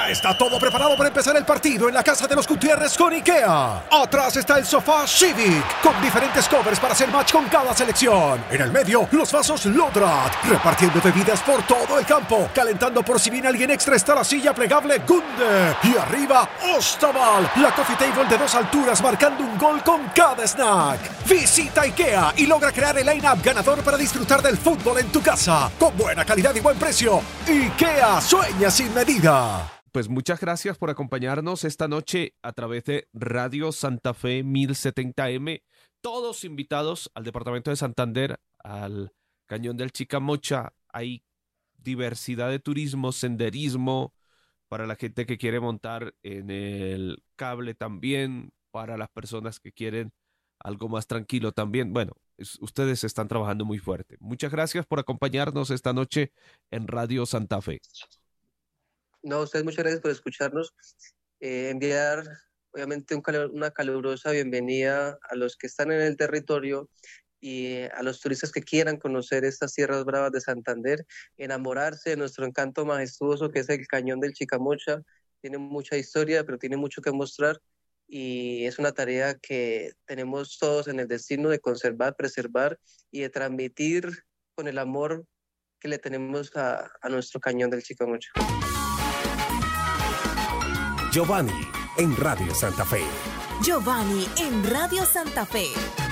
Ya está todo preparado para empezar el partido en la casa de los Gutiérrez con IKEA. Atrás está el sofá Civic, con diferentes covers para hacer match con cada selección. En el medio, los vasos Lodrat, repartiendo bebidas por todo el campo. Calentando por si viene alguien extra está la silla plegable Gunde. Y arriba, Ostaval, la coffee table de 2 alturas marcando un gol con cada snack. Visita IKEA y logra crear el line-up ganador para disfrutar del fútbol en tu casa. Con buena calidad y buen precio. IKEA, sueña sin medida. Pues muchas gracias por acompañarnos esta noche a través de Radio Santa Fe 1070M. Todos invitados al departamento de Santander, al Cañón del Chicamocha. Hay diversidad de turismo, senderismo, para la gente que quiere montar en el cable también, para las personas que quieren algo más tranquilo también. Bueno, ustedes están trabajando muy fuerte. Muchas gracias por acompañarnos esta noche en Radio Santa Fe. No, ustedes muchas gracias por escucharnos. Enviar, obviamente, una calurosa bienvenida a los que están en el territorio y a los turistas que quieran conocer estas tierras bravas de Santander, enamorarse de nuestro encanto majestuoso que es el Cañón del Chicamocha. Tiene mucha historia, pero tiene mucho que mostrar y es una tarea que tenemos todos en el destino de conservar, preservar y de transmitir con el amor que le tenemos a nuestro Cañón del Chicamocha. Giovanni en Radio Santa Fe. Giovanni en Radio Santa Fe.